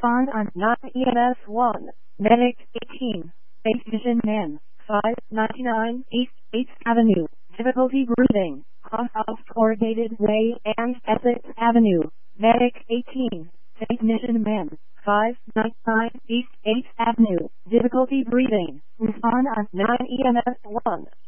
Respond on 9 EMS 1. Medic 18. Base Vision Man 599 East 8th Avenue. Difficulty breathing. Off Corrugated Way and Essex Avenue. Medic 18. Technician Man 599 East 8th Avenue. Difficulty breathing. Respond on 9 EMS 1.